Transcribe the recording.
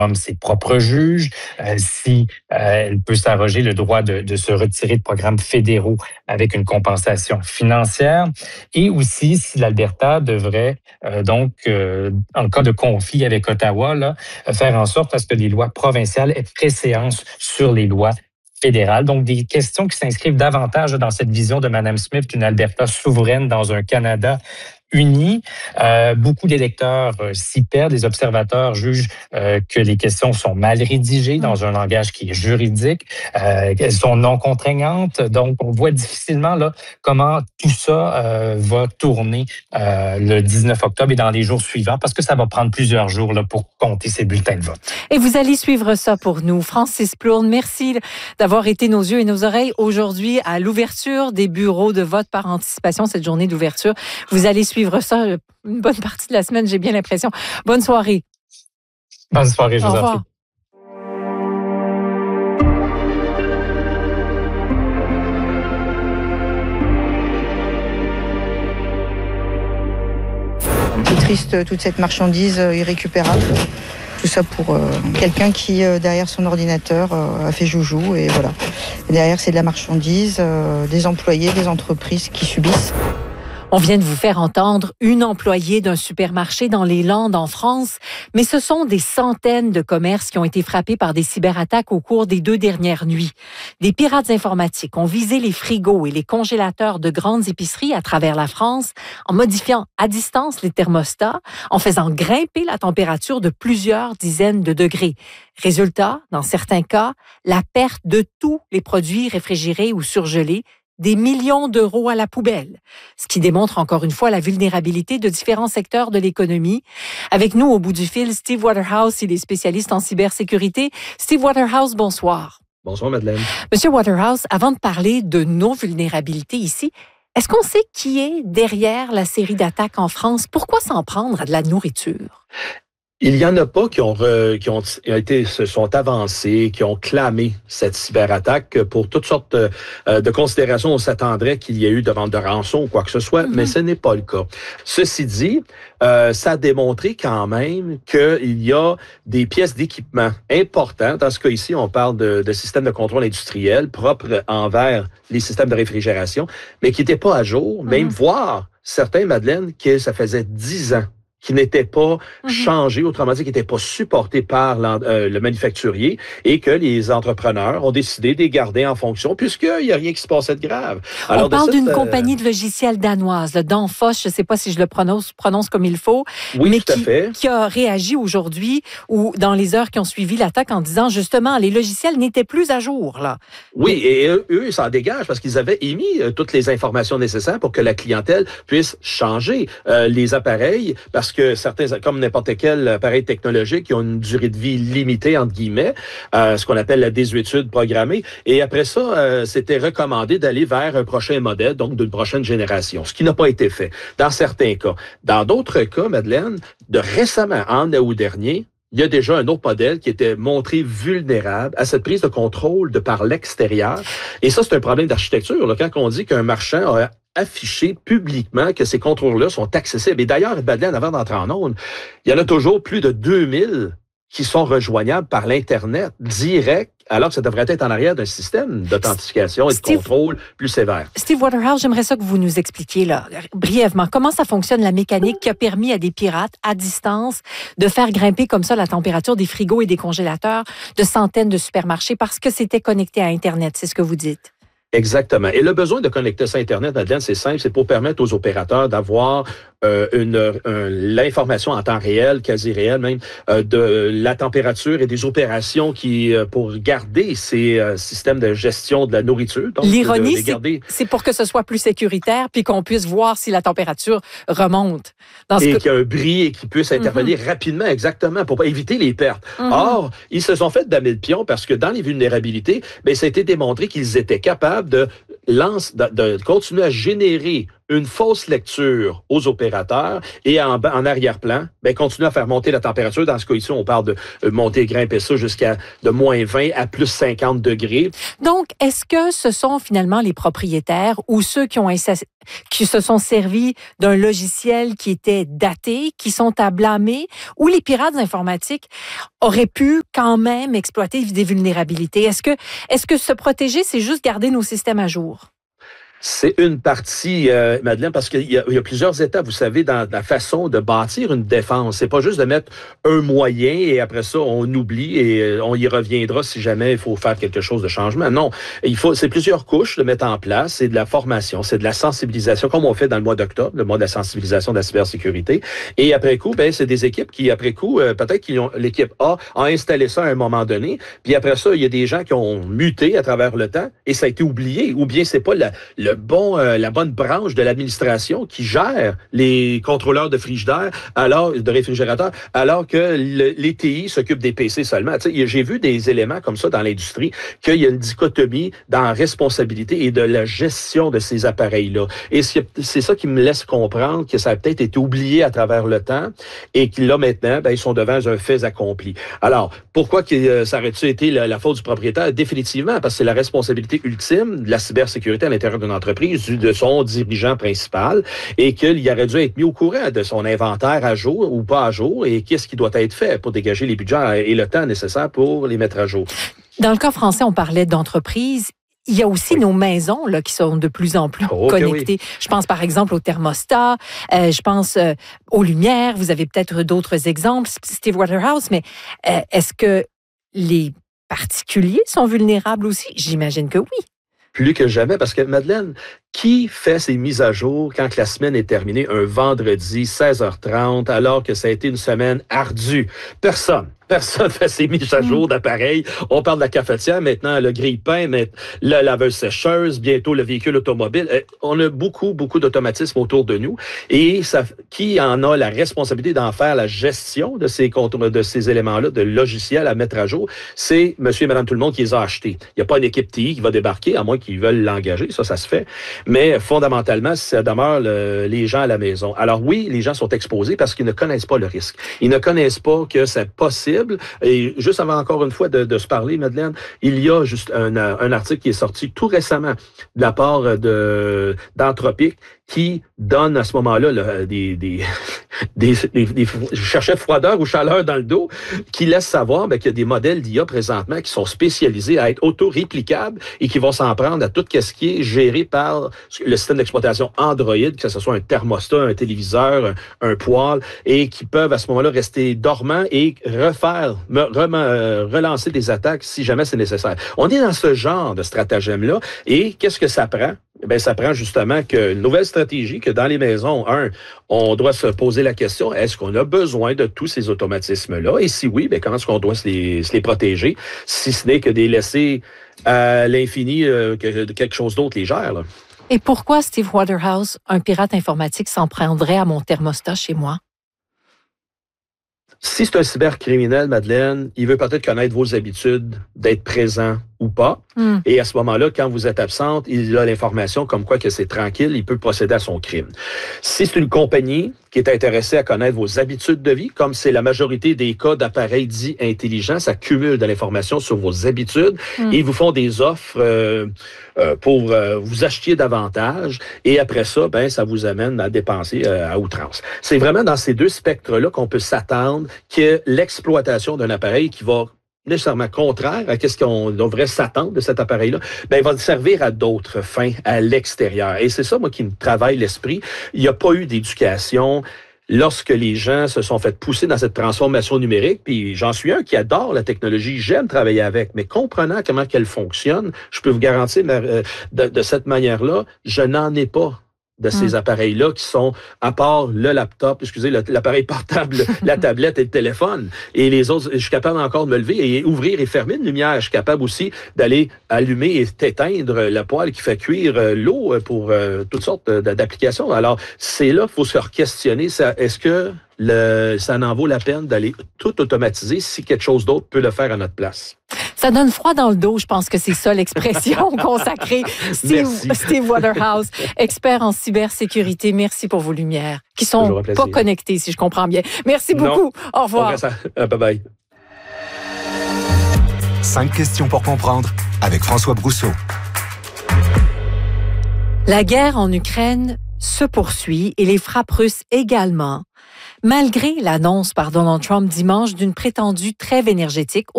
nomme ses propres juges, si elle peut s'arroger le droit de se retirer de programmes fédéraux avec une compensation financière, et aussi si l'Alberta devrait en cas de conflit avec Ottawa, là, faire en sorte à ce que les lois provinciales aient préséance sur les lois fédérales. Donc, des questions qui s'inscrivent davantage dans cette vision de Mme Smith d'une Alberta souveraine dans un Canada uni. Beaucoup d'électeurs s'y perdent. Les observateurs jugent que les questions sont mal rédigées dans un langage qui est juridique. Elles sont non contraignantes. Donc, on voit difficilement là comment tout ça va tourner le 19 octobre et dans les jours suivants, parce que ça va prendre plusieurs jours là, pour compter ces bulletins de vote. Et vous allez suivre ça pour nous. Francis Plourde, merci d'avoir été nos yeux et nos oreilles aujourd'hui à l'ouverture des bureaux de vote par anticipation, cette journée d'ouverture. Vous allez suivre ça une bonne partie de la semaine, j'ai bien l'impression. Bonne soirée. Bonne soirée, je vous en prie. C'est triste, toute cette marchandise irrécupérable. Tout ça pour quelqu'un qui, derrière son ordinateur, a fait joujou. Et voilà. Et derrière, c'est de la marchandise, des employés, des entreprises qui subissent. On vient de vous faire entendre une employée d'un supermarché dans les Landes en France, mais ce sont des centaines de commerces qui ont été frappés par des cyberattaques au cours des 2 dernières nuits. Des pirates informatiques ont visé les frigos et les congélateurs de grandes épiceries à travers la France en modifiant à distance les thermostats, en faisant grimper la température de plusieurs dizaines de degrés. Résultat, dans certains cas, la perte de tous les produits réfrigérés ou surgelés, des millions d'euros à la poubelle. Ce qui démontre encore une fois la vulnérabilité de différents secteurs de l'économie. Avec nous au bout du fil, Steve Waterhouse, il est spécialiste en cybersécurité. Steve Waterhouse, bonsoir. Bonsoir, Madeleine. Monsieur Waterhouse, avant de parler de nos vulnérabilités ici, est-ce qu'on sait qui est derrière la série d'attaques en France? Pourquoi s'en prendre à de la nourriture? Il y en a pas qui se sont avancés, qui ont clamé cette cyberattaque pour toutes sortes de considérations. On s'attendrait qu'il y ait eu demande de rançon ou quoi que ce soit, mais ce n'est pas le cas. Ceci dit, ça a démontré quand même qu'il y a des pièces d'équipement importantes. Dans ce cas ici, on parle de systèmes de contrôle industriel propres envers les systèmes de réfrigération, mais qui n'étaient pas à jour, même voire certains, Madeleine, que ça faisait 10 ans qui n'étaient pas changés, autrement dit, qui n'étaient pas supportés par le manufacturier, et que les entrepreneurs ont décidé de les garder en fonction, puisqu'il n'y a rien qui se passait de grave. Alors, on parle d'une compagnie de logiciels danoise, Danfoss, je ne sais pas si je le prononce comme il faut, oui, mais tout à fait. Qui a réagi aujourd'hui ou dans les heures qui ont suivi l'attaque en disant, justement, les logiciels n'étaient plus à jour, là. Oui, et eux, ils s'en dégagent parce qu'ils avaient émis toutes les informations nécessaires pour que la clientèle puisse changer les appareils, parce que certains, comme n'importe quel appareil technologique, ils ont une durée de vie limitée, entre guillemets, ce qu'on appelle la désuétude programmée. Et après ça, c'était recommandé d'aller vers un prochain modèle, donc d'une prochaine génération, ce qui n'a pas été fait dans certains cas. Dans d'autres cas, Madeleine, de récemment, en août dernier, il y a déjà un autre modèle qui était montré vulnérable à cette prise de contrôle de par l'extérieur. Et ça, c'est un problème d'architecture. Là, quand on dit qu'un marchand a affiché publiquement que ces contrôles-là sont accessibles. Et d'ailleurs, Madeleine, avant d'entrer en onde, il y en a toujours plus de 2000 qui sont rejoignables par l'Internet direct, alors que ça devrait être en arrière d'un système d'authentification et de contrôle plus sévère. Steve Waterhouse, j'aimerais ça que vous nous expliquiez là, brièvement comment ça fonctionne la mécanique qui a permis à des pirates à distance de faire grimper comme ça la température des frigos et des congélateurs de centaines de supermarchés parce que c'était connecté à Internet, c'est ce que vous dites. Exactement. Et le besoin de connecter ça à Internet, Madeleine, c'est simple, c'est pour permettre aux opérateurs d'avoir l'information en temps réel, quasi réel même, de la température et des opérations qui pour garder ces systèmes de gestion de la nourriture. L'ironie, c'est pour que ce soit plus sécuritaire puis qu'on puisse voir si la température remonte. Et qu'il y a un bris et qu'il puisse intervenir rapidement, exactement, pour éviter les pertes. Or, ils se sont fait damer le pion parce que dans les vulnérabilités, ça a été démontré qu'ils étaient capables de continuer à générer une fausse lecture aux opérateurs et en arrière-plan, continuer à faire monter la température. Dans ce cas ici, on parle de monter et grimper ça jusqu'à de moins 20 à plus 50 degrés. Donc, est-ce que ce sont finalement les propriétaires ou ceux qui se sont servis d'un logiciel qui était daté, qui sont à blâmer, ou les pirates informatiques auraient pu quand même exploiter des vulnérabilités? Est-ce que se protéger, c'est juste garder nos systèmes à jour? C'est une partie, Madeleine, parce qu'il y a plusieurs étapes, vous savez, dans la façon de bâtir une défense. C'est pas juste de mettre un moyen et après ça, on oublie et on y reviendra si jamais il faut faire quelque chose de changement. Non, c'est plusieurs couches de mettre en place. C'est de la formation, c'est de la sensibilisation, comme on fait dans le mois d'octobre, le mois de la sensibilisation de la cybersécurité. Et après coup, c'est des équipes qui, après coup, peut-être l'équipe A a installé ça à un moment donné, puis après ça, il y a des gens qui ont muté à travers le temps et ça a été oublié, ou bien c'est pas la bonne branche de l'administration qui gère les contrôleurs de frigidaire, de réfrigérateurs, alors que les TI s'occupent des PC seulement. Tu sais, j'ai vu des éléments comme ça dans l'industrie, qu'il y a une dichotomie dans la responsabilité et de la gestion de ces appareils-là. Et c'est ça qui me laisse comprendre que ça a peut-être été oublié à travers le temps et que là, maintenant, ils sont devant un fait accompli. Alors, pourquoi ça aurait-tu été la faute du propriétaire? Définitivement, parce que c'est la responsabilité ultime de la cybersécurité à l'intérieur d'une entreprise, de son dirigeant principal, et qu'il aurait dû être mis au courant de son inventaire à jour ou pas à jour, et qu'est-ce qui doit être fait pour dégager les budgets et le temps nécessaire pour les mettre à jour. Dans le cas français, on parlait d'entreprise. Il y a aussi nos maisons là, qui sont de plus en plus connectées. Oui. Je pense par exemple au thermostat, je pense aux lumières. Vous avez peut-être d'autres exemples, Steve Waterhouse, mais est-ce que les particuliers sont vulnérables aussi? J'imagine que oui. Plus que jamais, parce que Madeleine, qui fait ces mises à jour quand la semaine est terminée un vendredi 16h30 alors que ça a été une semaine ardue? Personne fait ces mises à jour d'appareils. On parle de la cafetière, maintenant le grille-pain, la laveuse sécheuse, bientôt le véhicule automobile. On a beaucoup d'automatismes autour de nous. Et qui en a la responsabilité d'en faire la gestion de ces éléments-là, de logiciels à mettre à jour? C'est monsieur et madame tout le monde qui les a achetés. Il n'y a pas une équipe TI qui va débarquer, à moins qu'ils veulent l'engager. Ça se fait. Mais fondamentalement, ça demeure les gens à la maison. Alors oui, les gens sont exposés parce qu'ils ne connaissent pas le risque. Ils ne connaissent pas que c'est possible. Et juste avant encore une fois de se parler, Madeleine, il y a juste un article qui est sorti tout récemment de la part d'Anthropic qui donne à ce moment-là je cherchais froideur ou chaleur dans le dos, qui laisse savoir qu'il y a des modèles d'IA présentement qui sont spécialisés à être auto-réplicables et qui vont s'en prendre à tout ce qui est géré par le système d'exploitation Android, que ce soit un thermostat, un téléviseur, un poêle, et qui peuvent à ce moment-là rester dormants et relancer des attaques si jamais c'est nécessaire. On est dans ce genre de stratagème-là, et qu'est-ce que ça prend? Ça prend justement une nouvelle stratégie, que dans les maisons, on doit se poser la question, est-ce qu'on a besoin de tous ces automatismes-là? Et si oui, comment est-ce qu'on doit se les protéger, si ce n'est que des laisser à l'infini que quelque chose d'autre les gère, là. Et pourquoi, Steve Waterhouse, un pirate informatique s'en prendrait à mon thermostat chez moi? Si c'est un cybercriminel, Madeleine, il veut peut-être connaître vos habitudes, d'être présent ou pas. Et à ce moment-là, quand vous êtes absente, il a l'information comme quoi que c'est tranquille, il peut procéder à son crime. Si c'est une compagnie qui est intéressée à connaître vos habitudes de vie, comme c'est la majorité des cas d'appareils dits intelligents, ça cumule de l'information sur vos habitudes et ils vous font des offres pour vous achetiez davantage et après ça, ça vous amène à dépenser à outrance. C'est vraiment dans ces deux spectres-là qu'on peut s'attendre que l'exploitation d'un appareil qui va nécessairement contraire à ce qu'on devrait s'attendre de cet appareil-là, il va servir à d'autres fins à l'extérieur. Et c'est ça, moi, qui me travaille l'esprit. Il n'y a pas eu d'éducation lorsque les gens se sont fait pousser dans cette transformation numérique, puis j'en suis un qui adore la technologie, j'aime travailler avec, mais comprenant comment qu'elle fonctionne, je peux vous garantir de cette manière-là, je n'en ai pas de ces appareils-là qui sont, à part le laptop, l'appareil portable, la tablette et le téléphone. Et les autres, je suis capable encore de me lever et ouvrir et fermer une lumière. Je suis capable aussi d'aller allumer et éteindre la poêle qui fait cuire l'eau pour toutes sortes d'applications. Alors, c'est là qu'il faut se questionner. Est-ce que ça en vaut la peine d'aller tout automatiser si quelque chose d'autre peut le faire à notre place? Ça donne froid dans le dos, je pense que c'est ça l'expression consacrée. Steve Waterhouse, expert en cybersécurité. Merci pour vos lumières, qui sont pas connectées, si je comprends bien. Merci beaucoup. Au revoir. Bye-bye. 5 questions pour comprendre avec François Brousseau. La guerre en Ukraine se poursuit et les frappes russes également, malgré l'annonce par Donald Trump dimanche d'une prétendue trêve énergétique